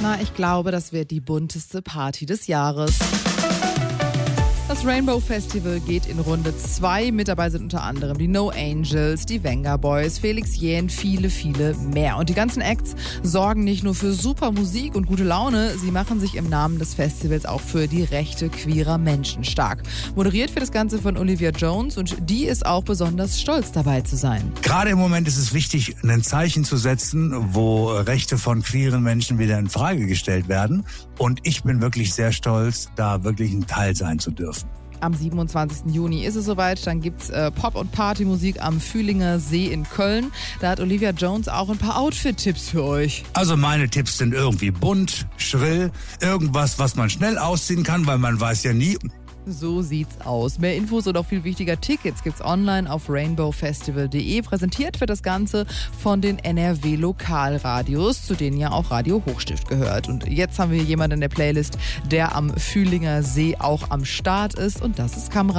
Na, ich glaube, das wird die bunteste Party des Jahres. Das Rainbow Festival geht in Runde 2. Mit dabei sind unter anderem die No Angels, die Venga Boys, Felix Jähn, viele, viele mehr. Und die ganzen Acts sorgen nicht nur für super Musik und gute Laune, sie machen sich im Namen des Festivals auch für die Rechte queerer Menschen stark. Moderiert wird das Ganze von Olivia Jones und die ist auch besonders stolz dabei zu sein. Gerade im Moment ist es wichtig, ein Zeichen zu setzen, wo Rechte von queeren Menschen wieder in Frage gestellt werden. Und ich bin wirklich sehr stolz, da wirklich ein Teil sein zu dürfen. Am 27. Juni ist es soweit, dann gibt's Pop- und Partymusik am Fühlinger See in Köln. Da hat Olivia Jones auch ein paar Outfit-Tipps für euch. Also meine Tipps sind irgendwie bunt, schrill, irgendwas, was man schnell ausziehen kann, weil man weiß ja nie. So sieht's aus. Mehr Infos und auch viel wichtiger Tickets gibt's online auf rainbowfestival.de. Präsentiert wird das Ganze von den NRW Lokalradios, zu denen ja auch Radio Hochstift gehört. Und jetzt haben wir jemanden in der Playlist, der am Fühlinger See auch am Start ist, und das ist Kamera.